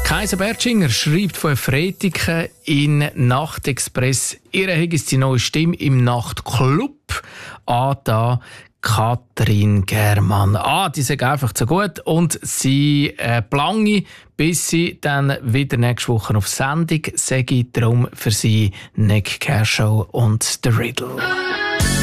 Kaiser Bertschinger schreibt von Freitiken in Nachtexpress. Ihre ist die neue Stimme im Nachtclub. Da Katrin Germann. Die sagt einfach so gut und sie plange, bis sie dann wieder nächste Woche auf Sendung sage ich darum für sie Nick Kershaw und The Riddle.